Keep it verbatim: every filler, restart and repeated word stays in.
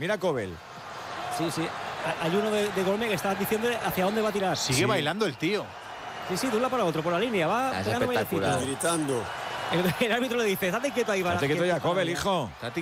Mira Kobel. Sí, sí. Hay uno de, de Golme que está diciéndole hacia dónde va a tirar. Sigue Sí. bailando el tío. Sí, sí, de un lado para otro, por la línea. Va Ah, es pegando espectacular. bailecito. Gritando. El, el árbitro le dice, estate quieto ahí. Estate quieto ya, Kobel, hijo. Estate